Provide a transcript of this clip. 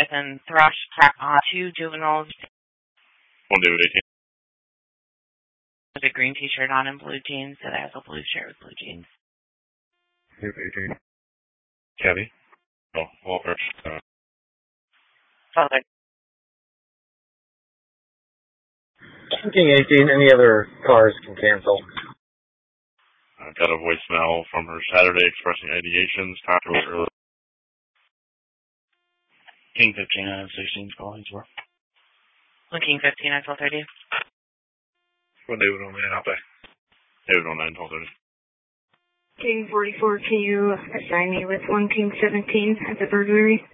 and Thrush, 2 juveniles. One David 18. With a green t-shirt on and blue jeans that has a blue shirt with blue jeans. David 18. Cabby? Oh, Walter. Father. King 18, any other cars can cancel. I got a voicemail from her Saturday expressing ideations. Talked to her earlier. King 15 out of 16 calling for. King 15 at 12:30. One David 09, I'll pay. David 09, 12:30. King 44, can you assign me with 1 King 17 at the burglary?